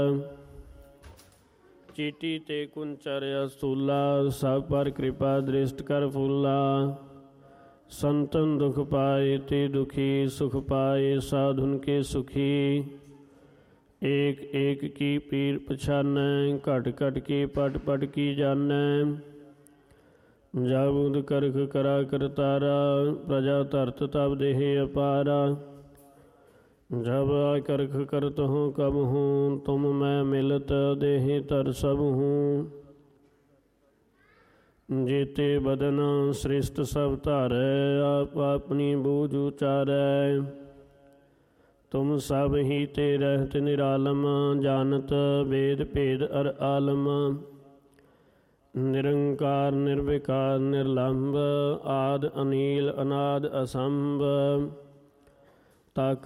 ਚੀਟੀ ਤੇ ਕੁੰਚਰਿਆ ਸੂਲਾ, ਸਭ ਪਰ ਕਿਰਪਾ ਦ੍ਰਿਸ਼ਟ ਕਰ ਫੂਲਾ। ਸੰਤਨ ਦੁਖ ਪਾਏ ਤੇ ਦੁਖੀ, ਸੁਖ ਪਾਏ ਸਾਧੁਨ ਕੇ ਸੁਖੀ। ਏਕ ਏਕ ਕੀ ਪੀਰ ਪਛਾਨੈ, ਘਟ ਘਟ ਕੀ ਪਟ ਪਟ ਕੀ ਜਾਨੈ। ਜਬ ਉਦ ਕਰਖ ਕਰਾ ਕਰਤਾਰਾ, ਪ੍ਰਜਾ ਧਰਤ ਤਬ ਦੇਹ ਅਪਾਰਾ। जब आ करख करत हूँ कब हूँ, तुम मैं मिलत देह तर सब हूँ। जेते बदन श्रेष्ठ सब धारै, आप अपनी बूझ उचारै। तुम सब ही ते रहत निरालम, जानत वेद भेद अर आलम। निरंकार निर्विकार निर्लंब, आद अनील अनाद असंभ। ताक